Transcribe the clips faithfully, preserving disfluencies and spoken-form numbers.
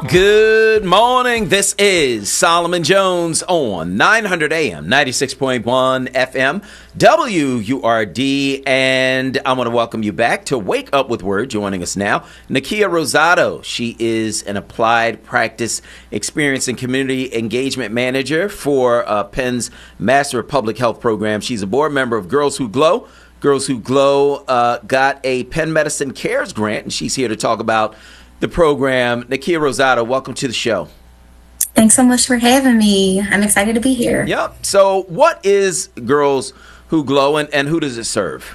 Good morning. This is Solomon Jones on nine hundred A M, ninety-six point one F M, W U R D. And I want to welcome you back to Wake Up with Word. Joining us now, Nakia Rosado. She is an applied practice experience and community engagement manager for uh, Penn's Master of Public Health program. She's a board member of Girls Who Glow. Girls Who Glow uh, got a Penn Medicine Cares grant, and she's here to talk about the program. Nakia Rosado, welcome to the show. Thanks so much for having me. I'm excited to be here. Yep. So what is Girls Who Glow, and, and who does it serve?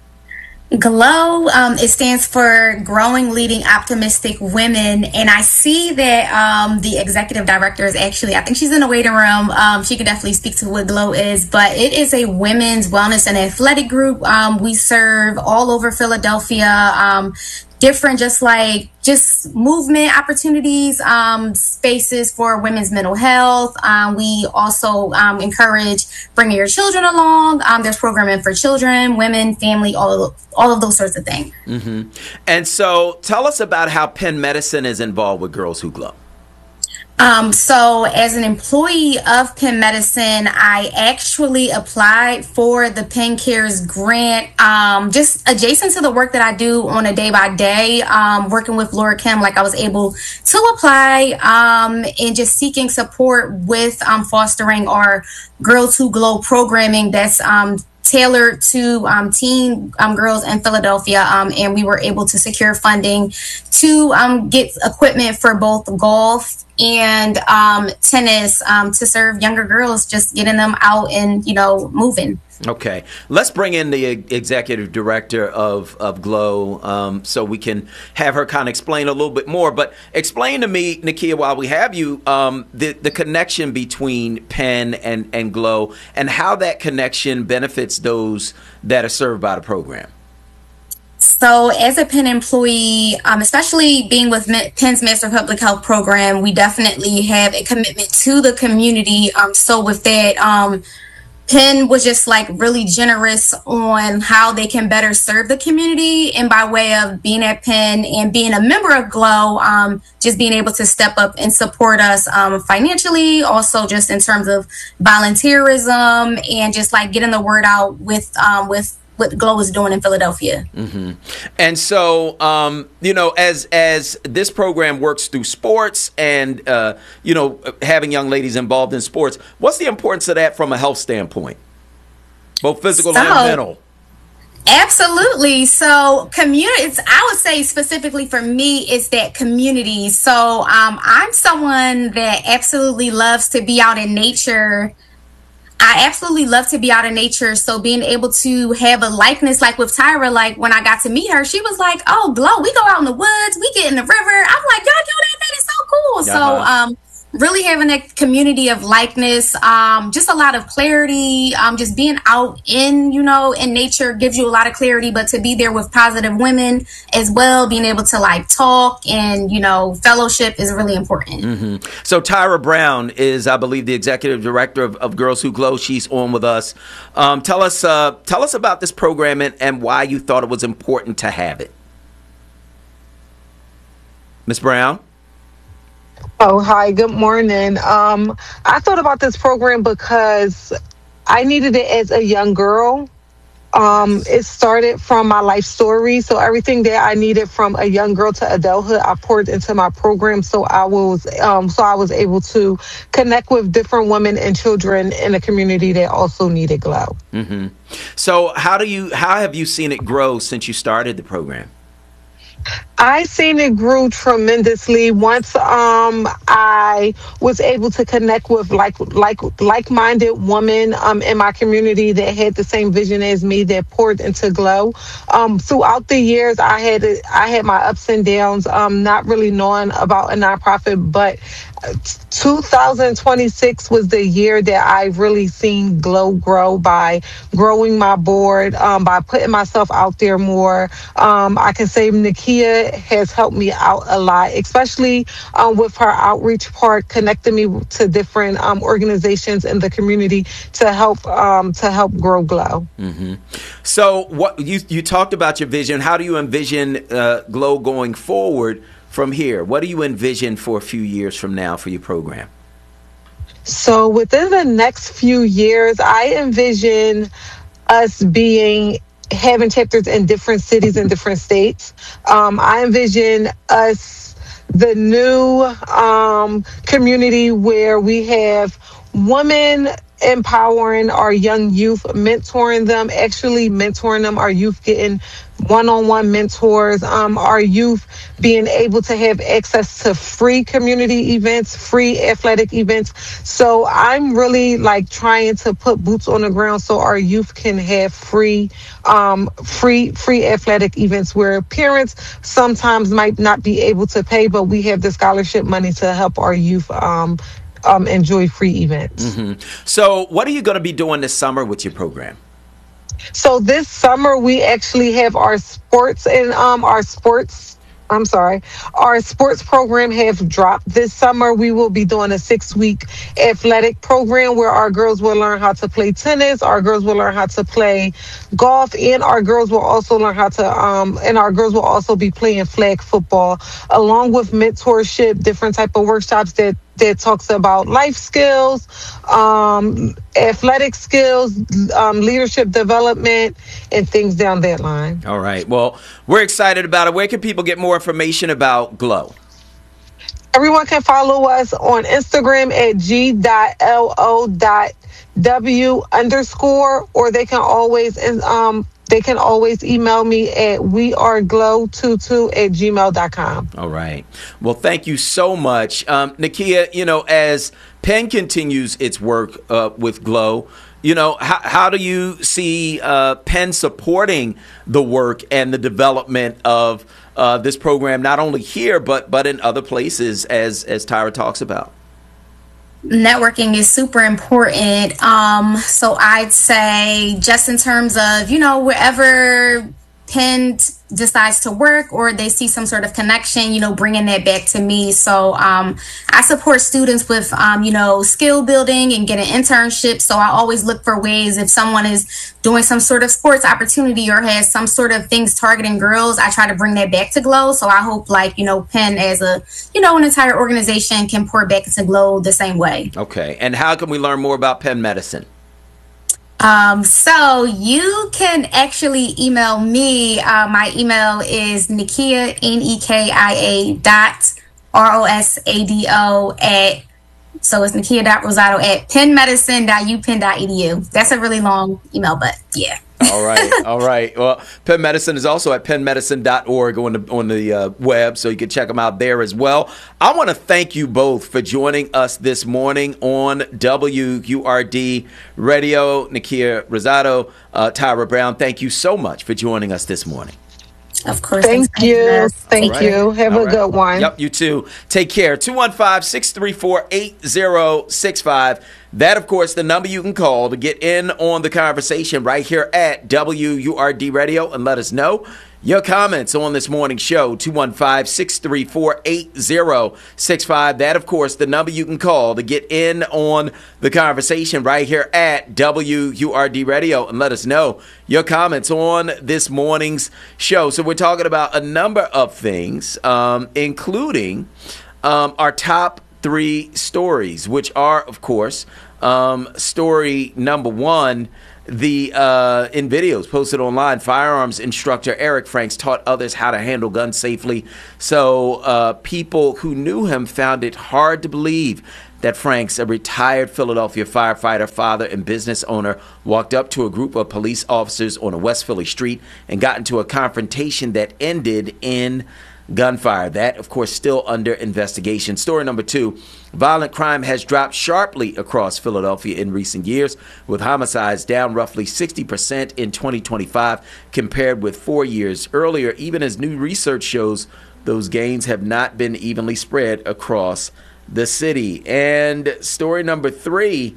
GLOW, um, it stands for Growing Leading Optimistic Women. And I see that um, the executive director is actually, I think she's in the waiting room. Um, she could definitely speak to what GLOW is. But it is a women's wellness and athletic group. Um, we serve all over Philadelphia. Um, different just like just movement opportunities, um, spaces for women's mental health. Um, we also um, encourage bringing your children along. Um, there's programming for children, women, family, all of, all of those sorts of things. Mm-hmm. And so tell us about how Penn Medicine is involved with Girls Who Glow. Um, so as an employee of Penn Medicine, I actually applied for the Penn Cares grant, um, just adjacent to the work that I do on a day by day, um, working with Laura Kim, like I was able to apply, um, and just seeking support with, um, fostering our Girls Who Glow programming that's, um, tailored to um, teen um, girls in Philadelphia, um, and we were able to secure funding to um, get equipment for both golf and um, tennis um, to serve younger girls, just getting them out and, you know, moving. Okay, let's bring in the executive director of, of GLOW um, so we can have her kind of explain a little bit more. But explain to me, Nakia, while we have you, um, the, the connection between Penn and, and GLOW and how that connection benefits those that are served by the program. So as a Penn employee, um, especially being with Penn's Master of Public Health program, we definitely have a commitment to the community. Um, so with that, um, Penn was just like really generous on how they can better serve the community, and by way of being at Penn and being a member of GLOW, um, just being able to step up and support us um, financially, also just in terms of volunteerism and just like getting the word out with um, with what GLOW is doing in Philadelphia. Mm-hmm. And so, um, you know, as as this program works through sports and, uh, you know, having young ladies involved in sports, what's the importance of that from a health standpoint, both physical so, and mental? Absolutely. So communities, I would say specifically for me, is that community. So um, I'm someone that absolutely loves to be out in nature. I absolutely love to be out in nature. So being able to have a likeness, like with Tyra, like when I got to meet her, she was like, oh, GLOW, we go out in the woods, we get in the river. I'm like, y'all do that? That is so cool. Uh-huh. So um, really having that community of likeness, um, just a lot of clarity, um, just being out in, you know, in nature gives you a lot of clarity, but to be there with positive women as well, being able to like talk and, you know, fellowship is really important. Mm-hmm. So Tyra Brown is, I believe, the executive director of, of Girls Who Glow. She's on with us. Um, tell us, uh, tell us about this program and, and why you thought it was important to have it. Miz Brown? Oh, hi. Good morning. Um, I thought about this program because I needed it as a young girl. Um, it started from my life story. So everything that I needed from a young girl to adulthood, I poured into my program. So I was, um, so I was able to connect with different women and children in the community that also needed GLOW. Mm-hmm. So how do you, how have you seen it grow since you started the program? I seen it grew tremendously once um, I was able to connect with like like like-minded women um, in my community that had the same vision as me, that poured into GLOW. Um, throughout the years, I had I had my ups and downs, um, not really knowing about a nonprofit, but two thousand twenty-six was the year that I really seen GLOW grow by growing my board, um, by putting myself out there more. Um, I can say Nakia has helped me out a lot, especially um, with her outreach part, connecting me to different um, organizations in the community to help um, to help grow GLOW. Mm-hmm. So, what you you talked about your vision. How do you envision uh, GLOW going forward from here? What do you envision for a few years from now for your program? So within the next few years, I envision us being having chapters in different cities and different states. Um, I envision us the new um, community where we have women empowering our young youth, mentoring them, actually mentoring them, our youth getting one-on-one mentors, um, our youth being able to have access to free community events, free athletic events. So I'm really like trying to put boots on the ground so our youth can have free, um, free, free athletic events where parents sometimes might not be able to pay, but we have the scholarship money to help our youth um, um, enjoy free events. Mm-hmm. So what are you going to be doing this summer with your program? So this summer we actually have our sports and um our sports I'm sorry, our sports program have dropped this summer. We will be doing a six week athletic program where our girls will learn how to play tennis, our girls will learn how to play golf, and our girls will also learn how to, um, and our girls will also be playing flag football, along with mentorship, different type of workshops that that talks about life skills, um, athletic skills, um, leadership development, and things down that line. All right. Well, we're excited about it. Where can people get more information about GLOW? Everyone can follow us on Instagram at g dot l o dot w underscore, or they can always um they can always email me at weareglow twenty-two at gmail dot com. All right. Well, thank you so much. Um, Nakia, you know, as Penn continues its work uh, with GLOW, you know, how, how do you see uh, Penn supporting the work and the development of uh, this program, not only here, but but in other places, as, as Tyra talks about? Networking is super important. Um, so I'd say just in terms of, you know, wherever Penn t- decides to work or they see some sort of connection, you know, bringing that back to me. So um, I support students with, um, you know, skill building and getting internships. So I always look for ways if someone is doing some sort of sports opportunity or has some sort of things targeting girls, I try to bring that back to GLOW. So I hope like, you know, Penn as a, you know, an entire organization can pour back into GLOW the same way. Okay. And how can we learn more about Penn Medicine? Um, so you can actually email me. Uh, my email is Nekia, N E K I A dot R O S A D O at, so it's Nekia dot Rosado at penmedicine dot u penn dot e d u. That's a really long email, but yeah. All right, all right. Well, Penn Medicine is also at penn medicine dot org on the on the uh, web, so you can check them out there as well. I want to thank you both for joining us this morning on W U R D Radio. Nekia Rosado, uh, Tyra Brown, thank you so much for joining us this morning. Of course. Thank you. Thank right. you. Have All a right. good one. Yep, you too. Take care. two one five, six three four, eight zero six five. That, of course, the number you can call to get in on the conversation right here at W U R D Radio and let us know your comments on this morning's show. two one five, six three four, eight zero six five. That, of course, the number you can call to get in on the conversation right here at W U R D Radio and let us know your comments on this morning's show. So we're talking about a number of things, um, including um, our top three stories, which are, of course, um, story number one, the uh, in videos posted online, firearms instructor Eric Franks taught others how to handle guns safely. So uh, people who knew him found it hard to believe that Franks, a retired Philadelphia firefighter, father, and business owner, walked up to a group of police officers on a West Philly street and got into a confrontation that ended in gunfire. That, of course, still under investigation. Story number two, violent crime has dropped sharply across Philadelphia in recent years, with homicides down roughly sixty percent in twenty twenty-five compared with four years earlier, even as new research shows those gains have not been evenly spread across the city. And story number three,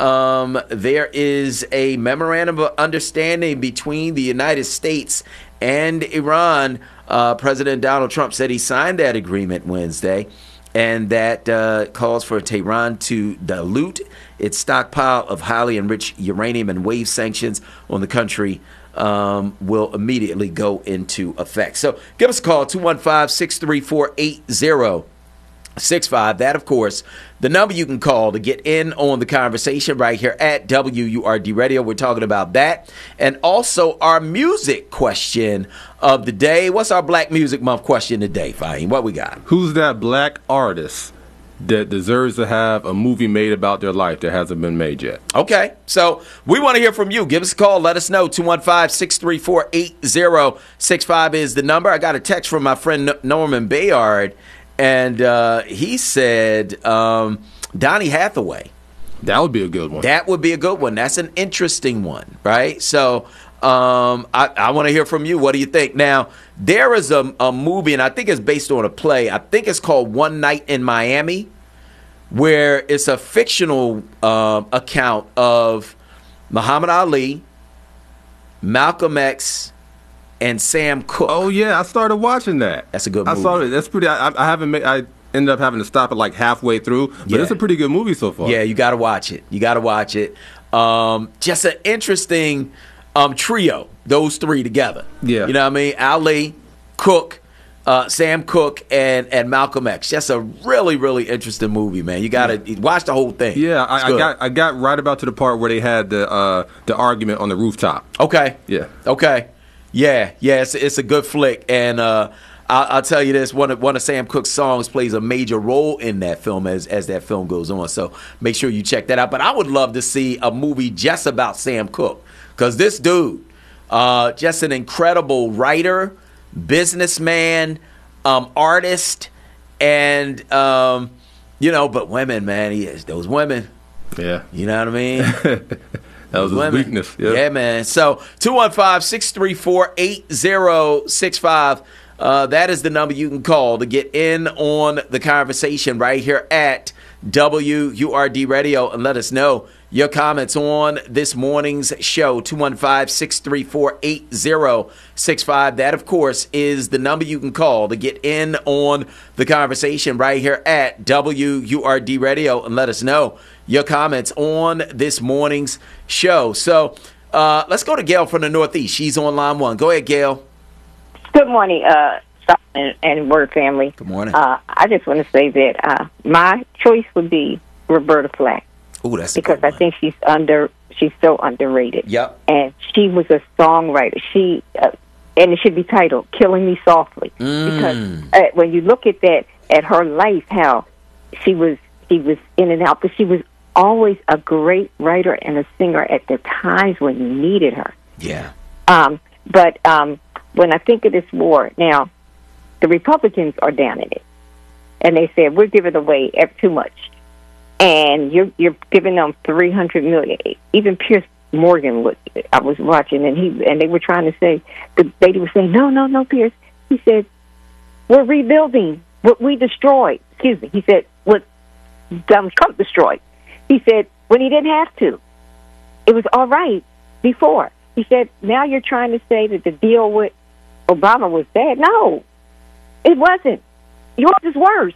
um, there is a memorandum of understanding between the United States and Iran. Uh, President Donald Trump said he signed that agreement Wednesday, and that uh, calls for Tehran to dilute its stockpile of highly enriched uranium and waive sanctions on the country um, will immediately go into effect. So give us a call, two one five, six three four, eight zero six five. That, of course, the number you can call to get in on the conversation right here at W U R D Radio. We're talking about that. And also our music question of the day. What's our Black Music Month question today, Fahim? What we got? Who's that black artist that deserves to have a movie made about their life that hasn't been made yet? Okay, so we want to hear from you. Give us a call. Let us know. two one five, six three four, eight zero six five is the number. I got a text from my friend Norman Bayard, and uh, he said um, Donny Hathaway. That would be a good one. That would be a good one. That's an interesting one, right? So um, I, I want to hear from you. What do you think? Now, there is a, a movie, and I think it's based on a play. I think it's called One Night in Miami, where it's a fictional uh, account of Muhammad Ali, Malcolm X, and Sam Cooke. Oh yeah, I started watching that. That's a good I movie. saw it. That's pretty. I, I haven't made. I ended up having to stop it like halfway through, but Yeah. it's a pretty good movie so far. Yeah, you got to watch it. You got to watch it. Um, just an interesting um, trio, those three together. Yeah. You know what I mean? Ali, Cooke, uh, Sam Cooke, and, and Malcolm X. Just a really, really interesting movie, man. You got to yeah. watch the whole thing. Yeah, It's I, I good. got I got right about to the part where they had the uh, the argument on the rooftop. Okay. Yeah. Okay. Yeah, yeah, it's, it's a good flick, and uh, I'll, I'll tell you this: one of one of Sam Cooke's songs plays a major role in that film as as that film goes on. So make sure you check that out. But I would love to see a movie just about Sam Cooke, because this dude, uh, just an incredible writer, businessman, um, artist, and um, you know, but women, man, he is those women. Yeah. You know what I mean? That was his Women. weakness. Yeah. yeah, man. So two one five, six three four, eight zero six five. Uh, that is the number you can call to get in on the conversation right here at W U R D Radio, and let us know your comments on this morning's show. two one five, six three four, eight zero six five. That, of course, is the number you can call to get in on the conversation right here at W U R D Radio, and let us know your comments on this morning's show. So uh, let's go to Gail from the Northeast. She's on line one. Go ahead, Gail. Good morning, uh, and, and Word family. Good morning. Uh, I just want to say that uh, my choice would be Roberta Flack. Oh, that's a because good I one. think she's under she's so underrated. Yep. And she was a songwriter. She uh, and it should be titled "Killing Me Softly" Mm. because uh, when you look at that at her life, how she was she was in and out, but she was always a great writer and a singer at the times when you needed her. Yeah. Um, but um, when I think of this war now, the Republicans are down in it, and they said we're giving away too much, and you're you're giving them three hundred million. Even Pierce Morgan was. I was watching, and he and they were trying to say the lady was saying, no, no, no, Pierce. He said we're rebuilding what we destroyed. Excuse me. He said what Donald Trump destroyed. He said when he didn't have to, it was all right before. He said now you're trying to say that the deal with Obama was bad. No, it wasn't. Yours is worse.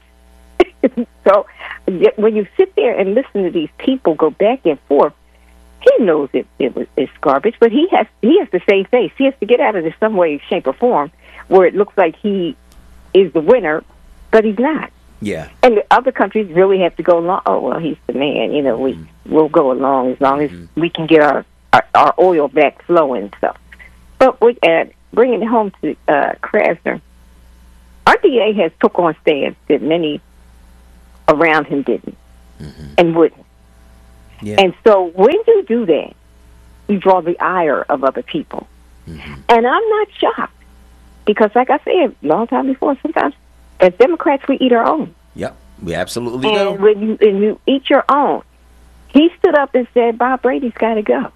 So when you sit there and listen to these people go back and forth, he knows it, it was it's garbage, but he has he has to save face. He has to get out of this some way, shape, or form where it looks like he is the winner, but he's not. Yeah. And the other countries really have to go along. Oh well, he's the man. You know, we mm-hmm. we'll go along as long as mm-hmm. we can get our, our our oil back flowing and stuff. But we uh, bringing it home to uh, Krasner, R D A has took on stance that many around him didn't mm-hmm. and wouldn't. Yeah. And so when you do that, you draw the ire of other people. Mm-hmm. And I'm not shocked because, like I said a long time before, sometimes as Democrats we eat our own. Yep, we absolutely and do. When you, when you eat your own, he stood up and said, Bob Brady's got to go.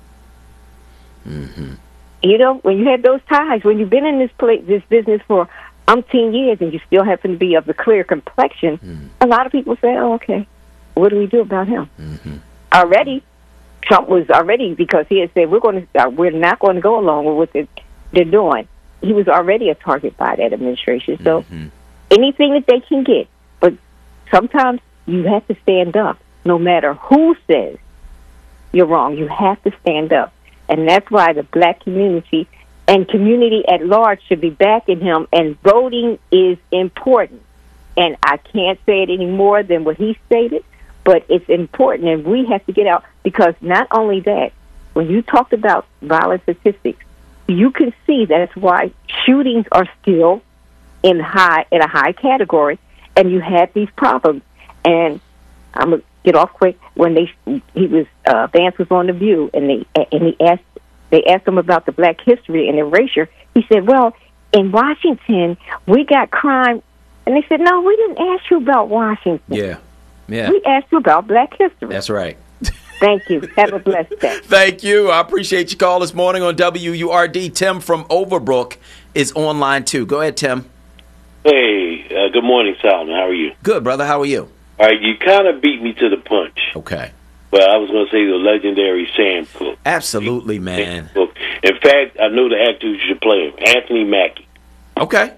Mm-hmm. You know, when you had those ties, when you've been in this place, this business for umpteen years and you still happen to be of the clear complexion, mm-hmm. a lot of people say, oh, okay, what do we do about him? Mm-hmm. Already, Trump was already, because he had said, we're going to, uh, we're not going to go along with what they're, they're doing. He was already a target by that administration. So mm-hmm. anything that they can get, but sometimes you have to stand up no matter who says you're wrong. You have to stand up. And that's why the black community and community at large should be backing him, and voting is important. And I can't say it any more than what he stated, but it's important, and we have to get out, because not only that, when you talked about violent statistics, you can see that's why shootings are still in high in a high category, and you have these problems. And I'm gonna get off quick. When they he was uh, Vance was on The View, and they and he asked they asked him about the black history and erasure. He said, "Well, in Washington, we got crime," and they said, "No, we didn't ask you about Washington. Yeah, yeah, we asked you about black history." That's right. Thank you. Have a blessed day. Thank you. I appreciate your call this morning on W U R D. Tim from Overbrook is on line two. Go ahead, Tim. Hey, uh, good morning, Solomon. How are you? Good, brother. How are you? All right, you kind of beat me to the punch. Okay. But I was going to say the legendary Sam Cooke. Absolutely, man. Sam Cooke. In fact, I know the actor who should play him, Anthony Mackie. Okay.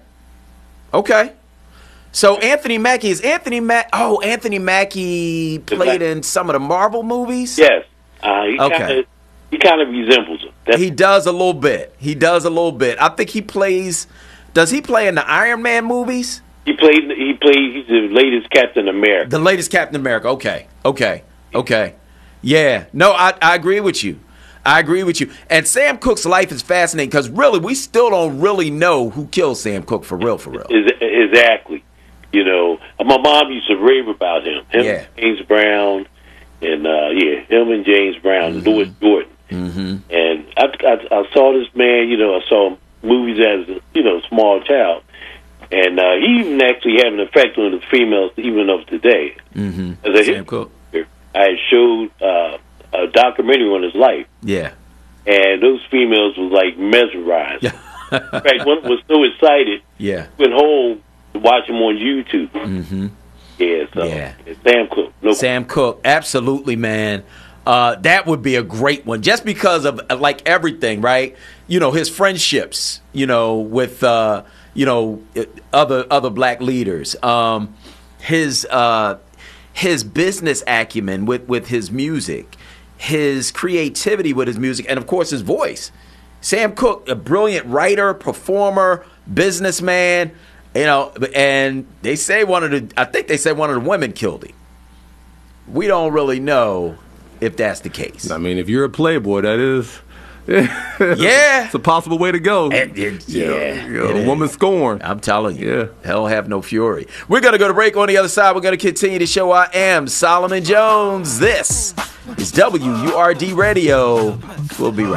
Okay. So Anthony Mackie is Anthony Mac. Oh, Anthony Mackie played in some of the Marvel movies. Yes. Uh, he Okay. Kinda, he kind of resembles him. That's He does a little bit. He does a little bit. I think he plays. Does he play in the Iron Man movies? He played. He played. He's the latest Captain America. The latest Captain America. Okay. Okay. Okay. Yeah. No, I, I agree with you. I agree with you. And Sam Cooke's life is fascinating because really, we still don't really know who killed Sam Cooke for real. For real. Is- Exactly. You know, my mom used to rave about him. Him, Yeah. James Brown, and uh, yeah, him and James Brown, Mm-hmm. Louis Jordan. Mm-hmm. And I, I, I saw this man. You know, I saw movies as a, you know, small child, and uh, he even actually had an effect on the females even of today. Mm-hmm. As a Sam hip- Cooke. I had showed uh, a documentary on his life, Yeah. and those females was like mesmerized. In fact, one was so excited, Yeah. went home to watch him on YouTube. Mm-hmm. Yeah, so Yeah. it's Sam Cooke. No, Sam Cooke, absolutely, man. Uh, that would be a great one, just because of uh, like everything, right? You know, his friendships, you know, with uh, you know uh, other other black leaders, um, his uh, his business acumen with with his music, his creativity with his music, and of course his voice. Sam Cooke, a brilliant writer, performer, businessman. You know, and they say one of the, I think they say one of the women killed him. We don't really know if that's the case. I mean, if you're a playboy, that is, Yeah. it's a possible way to go. It- it- yeah. You know, it a is. woman scorned. I'm telling you. Yeah. Hell have no fury. We're going to go to break. On the other side, we're going to continue the show. I am Solomon Jones. This is W U R D Radio. We'll be right back.